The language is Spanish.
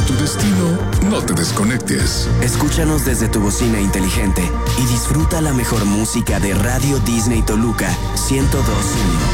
hacia tu destino, no te desconectes. Escúchanos desde tu bocina inteligente y disfruta la mejor música de Radio Disney Toluca 102.1.